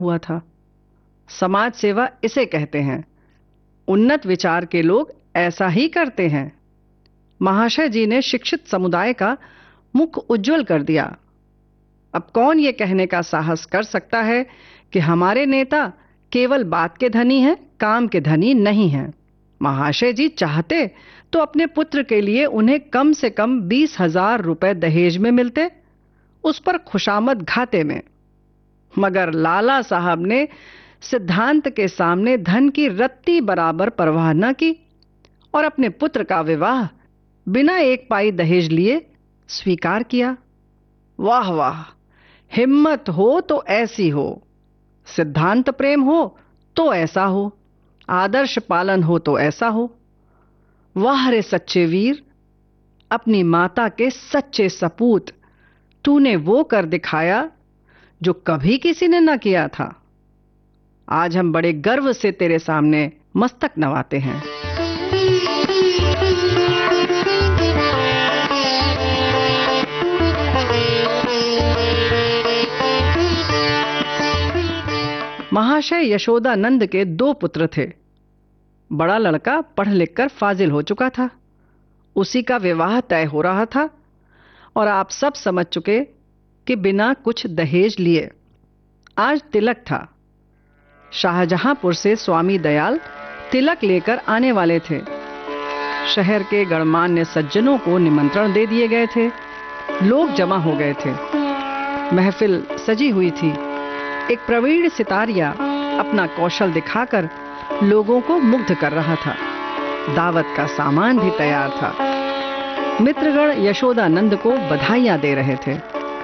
हुआ था। समाज सेवा इसे कहते हैं। उन्नत विचार के लोग ऐसा ही करते हैं। महाशय जी ने शिक्षित समुदाय का मुख उज्जवल कर दिया। अब कौन ये कहने का साहस कर सकता है कि हमारे नेता केवल बात के धनी हैं, काम के धनी नहीं हैं। महाशय जी चाहते तो अपने पुत्र के लिए उन्हें कम से कम 20,000 रुपए दहेज में मिलते, उस पर खुशामद घाटे में। मगर लाला साहब ने सिद्धांत के सामने धन की रत्ती बराबर परवाह न की और अपने पुत्र का विवाह बिना एक पाई दहेज लिए स्वीकार किया। वाह वाह, हिम्मत हो तो ऐसी हो, सिद्धांत प्रेम हो तो ऐसा हो, आदर्श पालन हो तो ऐसा हो। वाह रे सच्चे वीर, अपनी माता के सच्चे सपूत, तूने वो कर दिखाया जो कभी किसी ने न किया था। आज हम बड़े गर्व से तेरे सामने मस्तक नवाते हैं। महाशय यशोदानंद के 2 पुत्र थे। बड़ा लड़का पढ़ लिखकर फाजिल हो चुका था, उसी का विवाह तय हो रहा था और आप सब समझ चुके कि बिना कुछ दहेज लिए। आज तिलक था। शाहजहांपुर से स्वामी दयाल तिलक लेकर आने वाले थे। शहर के गणमान्य सज्जनों को निमंत्रण दे दिए गए थे। लोग जमा हो गए थे। महफिल सजी हुई थी। एक प्रवीण सितारिया अपना कौशल दिखाकर लोगों को मुग्ध कर रहा था। दावत का सामान भी तैयार था। मित्रगण यशोदानंद को बधाइयां दे रहे थे।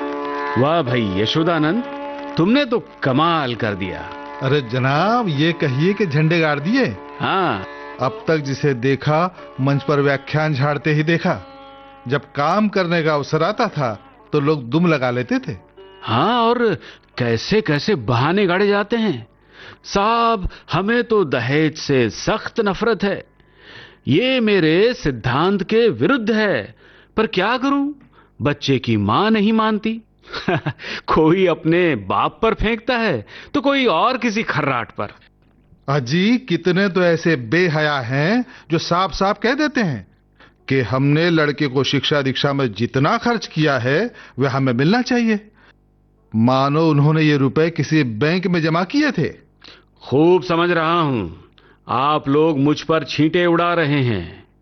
वाह भाई यशोदानंद, तुमने तो कमाल कर दिया। अरे जनाब, ये कहिए कि झंडे गाड़ दिए। हाँ, अब तक जिसे देखा मंच पर व्याख्यान झाड़ते ही देखा। जब काम करने का अवसर आता था तो लोग दुम लगा लेते थे। हाँ, और कैसे कैसे बहाने गाड़े जाते हैं। साहब, हमें तो दहेज से सख्त नफरत है, ये मेरे सिद्धांत के विरुद्ध है, पर क्या करूं, बच्चे की मां नहीं मानती। कोई अपने बाप पर फेंकता है तो कोई और किसी खर्राट पर। अजी, कितने तो ऐसे बेहया हैं जो साफ साफ कह देते हैं कि हमने लड़के को शिक्षा दीक्षा में जितना खर्च किया है वह हमें मिलना चाहिए, मानो उन्होंने ये रुपए किसी बैंक में जमा किए थे। खूब समझ रहा हूं, आप लोग मुझ पर छींटे उड़ा रहे हैं।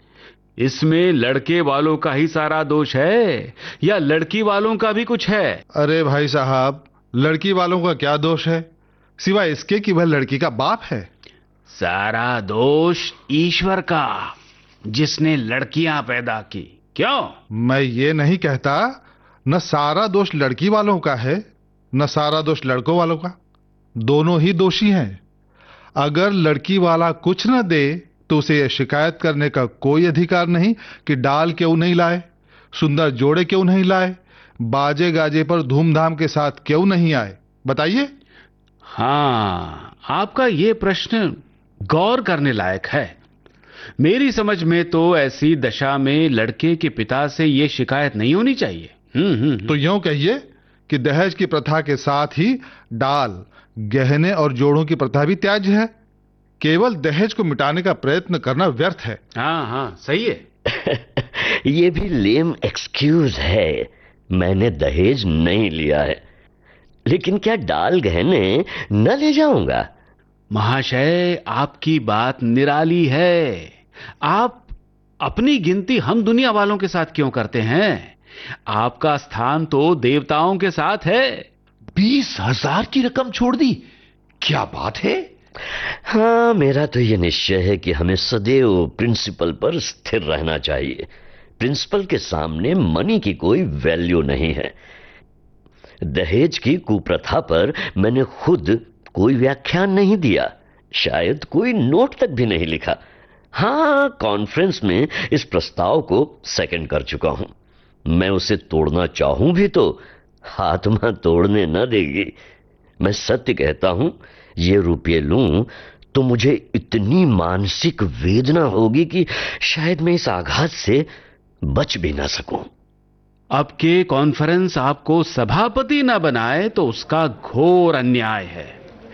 इसमें लड़के वालों का ही सारा दोष है या लड़की वालों का भी कुछ है? अरे भाई साहब, लड़की वालों का क्या दोष है सिवाय इसके कि वह लड़की का बाप है। सारा दोष ईश्वर का, जिसने लड़कियां पैदा की। क्यों? मैं ये नहीं कहता न सारा दोष लड़की वालों का है न सारा दोष लड़कों वालों का। दोनों ही दोषी हैं। अगर लड़की वाला कुछ न दे तो उसे यह शिकायत करने का कोई अधिकार नहीं कि डाल क्यों नहीं लाए, सुंदर जोड़े क्यों नहीं लाए, बाजे गाजे पर धूमधाम के साथ क्यों नहीं आए। बताइए। हाँ, आपका ये प्रश्न गौर करने लायक है। मेरी समझ में तो ऐसी दशा में लड़के के पिता से ये शिकायत नहीं होनी चाहिए। तो यूं कहिए कि दहेज की प्रथा के साथ ही डाल, गहने और जोड़ों की प्रथा भी त्याज्य है। केवल दहेज को मिटाने का प्रयत्न करना व्यर्थ है। हाँ हाँ, सही है। ये भी लेम एक्सक्यूज है। मैंने दहेज नहीं लिया है, लेकिन क्या डाल गहने न ले जाऊंगा? महाशय, आपकी बात निराली है। आप अपनी गिनती हम दुनिया वालों के साथ क्यों करते हैं? आपका स्थान तो देवताओं के साथ है। 20,000 की रकम छोड़ दी, क्या बात है। हाँ, मेरा तो ये निश्चय है कि हमें सदैव प्रिंसिपल पर स्थिर रहना चाहिए। प्रिंसिपल के सामने मनी की कोई वैल्यू नहीं है। दहेज की कुप्रथा पर मैंने खुद कोई व्याख्यान नहीं दिया, शायद कोई नोट तक भी नहीं लिखा। हाँ, कॉन्फ्रेंस में इस प्रस्ताव को सेकंड कर चुका हूं। मैं उसे तोड़ना चाहूं भी तो आत्मा तोड़ने न देगी। मैं सत्य कहता हूं, ये रुपये लूं तो मुझे इतनी मानसिक वेदना होगी कि शायद मैं इस आघात से बच भी ना सकूं। अब के कॉन्फ्रेंस आपको सभापति न बनाए तो उसका घोर अन्याय है।